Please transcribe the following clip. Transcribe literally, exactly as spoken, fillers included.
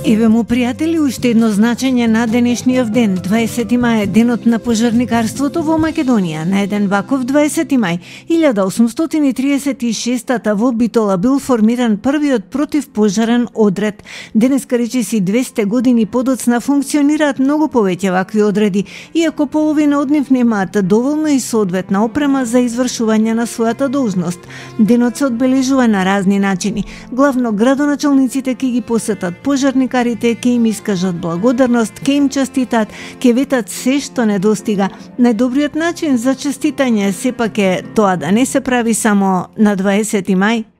Еве му пријатели уште едно значење на денешниот ден. дваесети мај е денот на пожарникарството во Македонија. На еден ваков дваесети мај илјада осумстотини и триесет и шеста во Битола бил формиран првиот противпожарен одред. Денеска речиси двесте години подоцна функционираат многу повеќе вакви одреди, иако половина од нив немаат доволно и соодветна опрема за извршување на својата должност. Денот се одбележува на разни начини. Главно градоначалниците ќе ги посетат пожарникарите, ќе им искажат благодарност, ќе им честитат, ќе ветат се што недостига. Најдобриот начин за честитање сепак е тоа да не се прави само на дваесети мај,